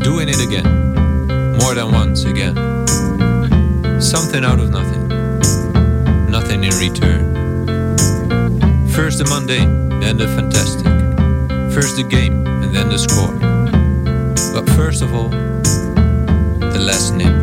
doing it again, more than once again. Something out of nothing, nothing in return. First the mundane, then the fantastic. First the game, and then the score. But first of all, the lesson in